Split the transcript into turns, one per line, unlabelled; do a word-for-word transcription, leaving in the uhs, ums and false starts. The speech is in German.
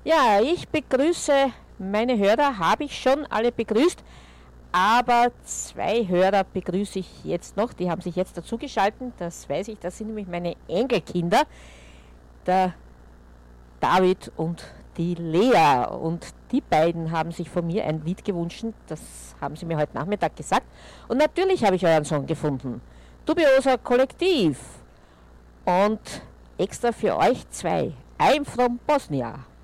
Ja, ich begrüße meine Hörer, habe ich schon alle begrüßt, aber zwei Hörer begrüße ich jetzt noch, die haben sich jetzt dazugeschaltet, das weiß ich, das sind nämlich meine Enkelkinder, der David und die Lea, und die beiden haben sich von mir ein Lied gewünscht, das haben sie mir heute Nachmittag gesagt, und natürlich habe ich euren Song gefunden, Dubioser Kollektiv, und extra für euch zwei, I'm from Bosnia.